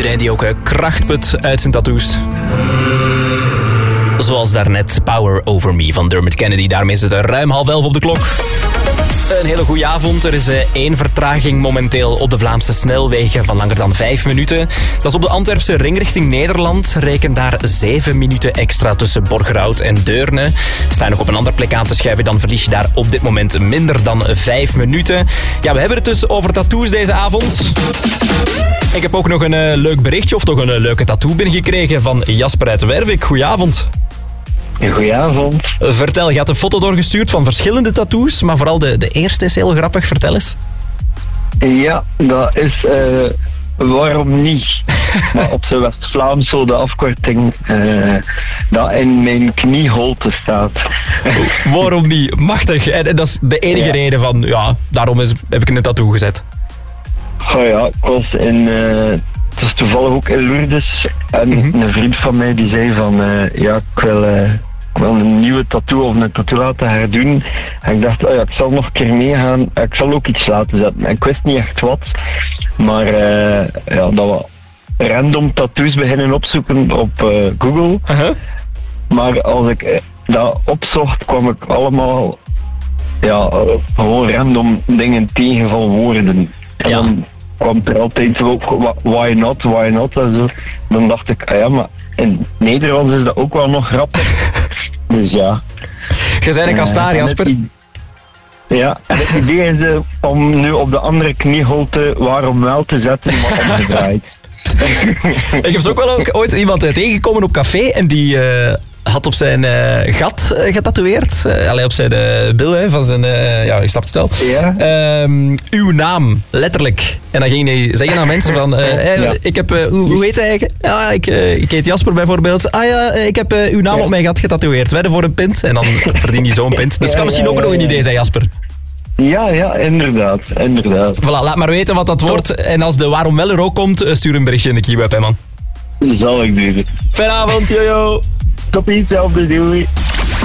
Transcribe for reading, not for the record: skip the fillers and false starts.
iedereen die ook kracht put uit zijn tattoos. Zoals daarnet Power Over Me van Dermot Kennedy. Daarmee is het ruim 10:30 op de klok. Een hele goede avond. Er is 1 vertraging momenteel op de Vlaamse snelwegen van langer dan 5 minuten. Dat is op de Antwerpse ring richting Nederland. Reken daar 7 minuten extra tussen Borgerhout en Deurne. Sta je nog op een andere plek aan te schuiven, dan verlies je daar op dit moment minder dan 5 minuten. Ja, we hebben het dus over tattoos deze avond. Ik heb ook nog een leuk berichtje, of toch een leuke tattoo binnengekregen van Jasper uit Wervik. Goedenavond. Goedenavond. Vertel, je had een foto doorgestuurd van verschillende tattoos, maar vooral de eerste is heel grappig. Vertel eens. Ja, dat is waarom niet? Maar op zijn West-Vlaams zo de afkorting dat in mijn knieholte staat. Waarom niet? Machtig. En dat is de enige reden van, ja, daarom heb ik een tattoo gezet. Oh ja, ik was in... het is toevallig ook in Lourdes en een vriend van mij die zei van ja, ik wil een nieuwe tattoo of een tattoo laten herdoen. En ik dacht, oh ja, ik zal nog een keer meegaan. Ik zal ook iets laten zetten. En ik wist niet echt wat, maar ja, dat we random tattoos beginnen opzoeken op Google. Maar als ik dat opzocht, kwam ik allemaal gewoon random dingen tegen van woorden. En dan kwam er altijd zo ook, why not en zo. Dan dacht ik, ja, maar in Nederlands is dat ook wel nog grappig. Dus ja. Je bent een kastaar, Jasper. Ja, en het idee is om nu op de andere knieholte waarom wel te zetten, maar omgedraaid. Ik heb ook wel ooit iemand tegengekomen op café en die... had op zijn gat getatoeëerd. Allee, op zijn bil van zijn... ja, je snapt het wel. Ja. Uw naam, letterlijk. En dan ging hij zeggen aan mensen van... ik heb... hoe heet hij eigenlijk? Ja, ik heet Jasper bijvoorbeeld. Ah ja, ik heb uw naam op mijn gat getatoeëerd. Wedden voor een pint. En dan verdien je zo'n pint. Dus het kan misschien ook nog een idee zijn, Jasper. Ja, inderdaad. Voilà, laat maar weten wat dat wordt. En als de waarom wel er ook komt, stuur een berichtje in de keyweb, hè, man. Zal ik doen. Fijne avond, jojo. Toppie, hetzelfde, doei.